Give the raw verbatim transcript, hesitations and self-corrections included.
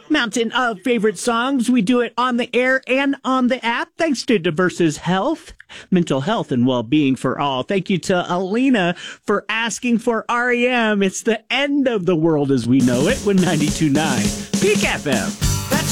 Mountain of favorite songs. We do it on the air and on the app, thanks to Diverse's Health, mental health and well-being for all. Thank you to Alina for asking for R E M. It's the end of the world as we know it with ninety-two point nine Peak F M.